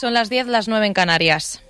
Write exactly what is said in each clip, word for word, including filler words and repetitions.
Son las diez, las nueve en Canarias.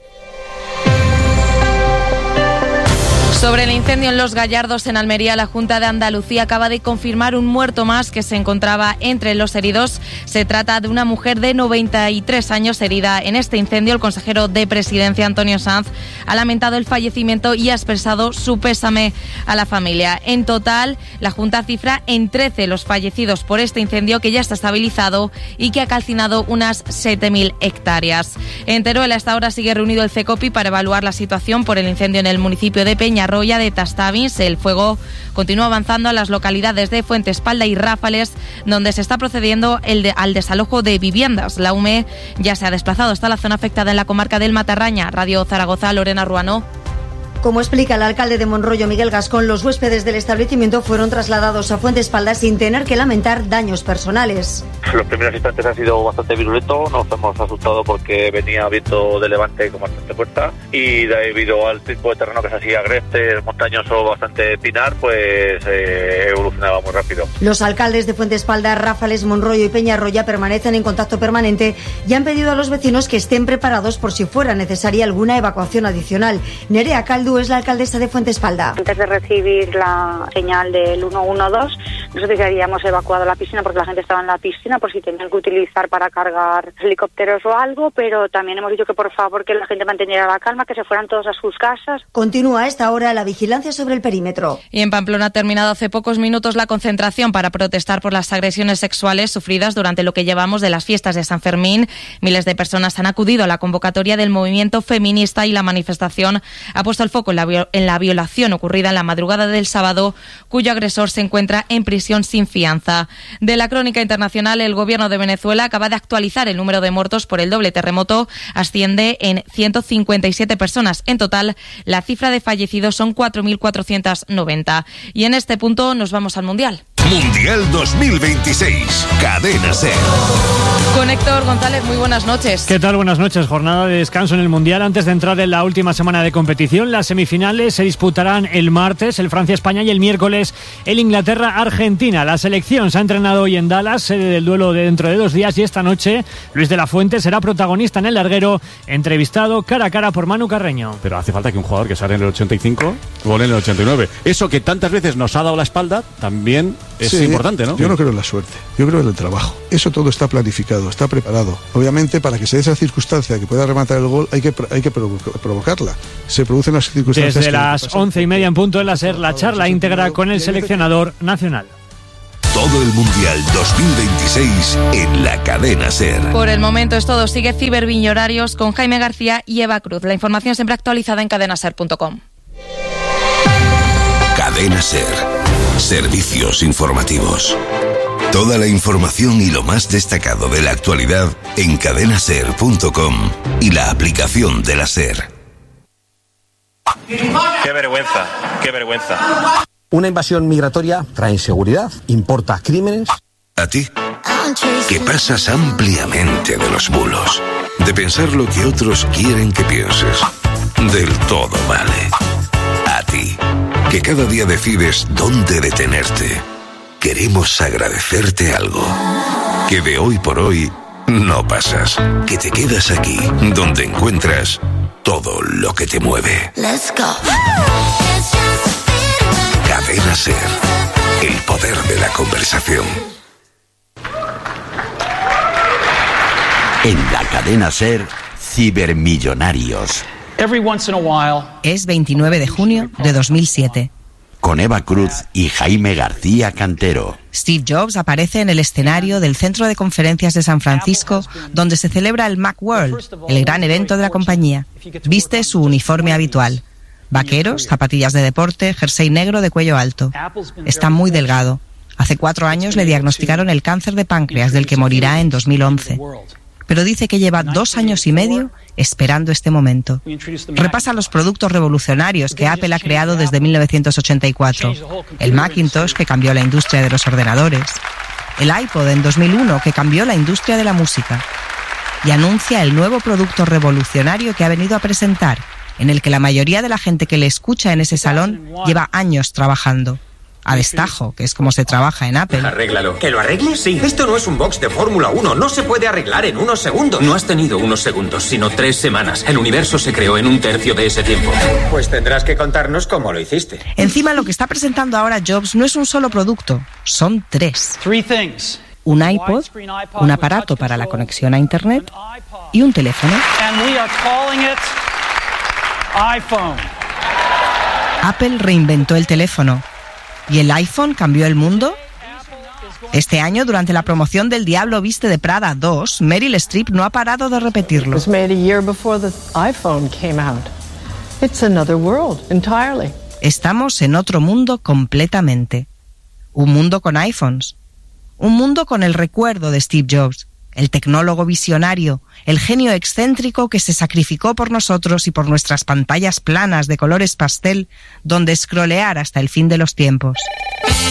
Sobre el incendio en Los Gallardos, en Almería, la Junta de Andalucía acaba de confirmar un muerto más que se encontraba entre los heridos. Se trata de una mujer de noventa y tres años herida en este incendio. El consejero de Presidencia, Antonio Sanz, ha lamentado el fallecimiento y ha expresado su pésame a la familia. En total, la Junta cifra en trece los fallecidos por este incendio, que ya está estabilizado y que ha calcinado unas siete mil hectáreas. En Teruel, a esta hora sigue reunido el CECOPI para evaluar la situación por el incendio en el municipio de Peñarroya de Tastavins. El fuego continúa avanzando a las localidades de Fuentespalda y Ráfales, donde se está procediendo el de, al desalojo de viviendas. La U M E ya se ha desplazado hasta la zona afectada en la comarca del Matarraña. Radio Zaragoza, Lorena Ruano. Como explica el alcalde de Monroyo, Miguel Gascón, los huéspedes del establecimiento fueron trasladados a Fuentespalda sin tener que lamentar daños personales. Los primeros instantes ha sido bastante virulento, nos hemos asustado porque venía viento de levante con bastante fuerza y debido al tipo de terreno que se hacía agreste, montañoso, bastante pinar, pues eh, evolucionaba muy rápido. Los alcaldes de Fuentespalda, Ráfales, Monroyo y Peñarroya permanecen en contacto permanente y han pedido a los vecinos que estén preparados por si fuera necesaria alguna evacuación adicional. Nerea Caldu es la alcaldesa de Fuentespalda. Antes de recibir la señal del uno uno dos, nosotros ya habíamos evacuado la piscina porque la gente estaba en la piscina por si tenían que utilizar para cargar helicópteros o algo, pero también hemos dicho que por favor que la gente manteniera la calma, que se fueran todos a sus casas. Continúa a esta hora la vigilancia sobre el perímetro. Y en Pamplona ha terminado hace pocos minutos la concentración para protestar por las agresiones sexuales sufridas durante lo que llevamos de las fiestas de San Fermín. Miles de personas han acudido a la convocatoria del movimiento feminista y la manifestación ha puesto el foco En la, en la violación ocurrida en la madrugada del sábado, cuyo agresor se encuentra en prisión sin fianza. De la crónica internacional, el gobierno de Venezuela acaba de actualizar el número de muertos por el doble terremoto, asciende en ciento cincuenta y siete personas. En total, la cifra de fallecidos son cuatro mil cuatrocientos noventa. Y en este punto nos vamos al Mundial. Mundial dos mil veintiséis, Cadena SER. Con Héctor González, muy buenas noches. ¿Qué tal? Buenas noches. Jornada de descanso en el Mundial antes de entrar en la última semana de competición. Las semifinales se disputarán el martes, el Francia-España, y el miércoles el Inglaterra-Argentina. La selección se ha entrenado hoy en Dallas, sede del duelo de dentro de dos días, y esta noche Luis de la Fuente será protagonista en el larguero, entrevistado cara a cara por Manu Carreño. Pero hace falta que un jugador que sale en el ochenta y cinco gole en el ochenta y nueve. Eso que tantas veces nos ha dado la espalda también es sí, importante, ¿no? Yo no creo en la suerte, yo creo en el trabajo. Eso todo está planificado, está preparado. Obviamente, para que se dé esa circunstancia que pueda rematar el gol, hay que, hay que provocarla. Se producen las circunstancias. Desde las once y media en punto en la SER, la charla íntegra con el seleccionador nacional. Todo el Mundial dos mil veintiséis en la Cadena SER. Por el momento es todo. Sigue Ciberviñorarios con Jaime García y Eva Cruz. La información siempre actualizada en cadena ser punto com. Cadena SER. Servicios informativos. Toda la información y lo más destacado de la actualidad en cadena ser punto com y la aplicación de la SER. Qué vergüenza, qué vergüenza. Una invasión migratoria trae inseguridad, importa crímenes. A ti, que pasas ampliamente de los bulos, de pensar lo que otros quieren que pienses. Del todo vale. A ti, que cada día decides dónde detenerte. Queremos agradecerte algo. Que de hoy por hoy no pasas. Que te quedas aquí, donde encuentras todo lo que te mueve. Let's go. Cadena SER. El poder de la conversación. En la Cadena SER, Cibermillonarios. Es veintinueve de junio de dos mil siete. Con Eva Cruz y Jaime García Cantero. Steve Jobs aparece en el escenario del Centro de Conferencias de San Francisco, donde se celebra el Macworld, el gran evento de la compañía. Viste su uniforme habitual. Vaqueros, zapatillas de deporte, jersey negro de cuello alto. Está muy delgado. Hace cuatro años le diagnosticaron el cáncer de páncreas, del que morirá en dos mil once. Pero dice que lleva dos años y medio esperando este momento. Repasa los productos revolucionarios que Apple ha creado desde mil novecientos ochenta y cuatro. El Macintosh, que cambió la industria de los ordenadores. El iPod en dos mil uno, que cambió la industria de la música. Y anuncia el nuevo producto revolucionario que ha venido a presentar, en el que la mayoría de la gente que le escucha en ese salón lleva años trabajando. A destajo, que es como se trabaja en Apple. Arréglalo. ¿Que lo arregles? Sí. Esto no es un box de Fórmula uno. No se puede arreglar en unos segundos. No has tenido unos segundos, sino tres semanas. El universo se creó en un tercio de ese tiempo. Pues tendrás que contarnos cómo lo hiciste. Encima, lo que está presentando ahora Jobs no es un solo producto. Son tres. Un iPod, un aparato para la conexión a Internet y un teléfono. Apple reinventó el teléfono. ¿Y el iPhone cambió el mundo? Este año, durante la promoción del Diablo Viste de Prada dos, Meryl Streep no ha parado de repetirlo. Estamos en otro mundo completamente. Un mundo con iPhones. Un mundo con el recuerdo de Steve Jobs, el tecnólogo visionario, el genio excéntrico que se sacrificó por nosotros y por nuestras pantallas planas de colores pastel, donde scrollear hasta el fin de los tiempos.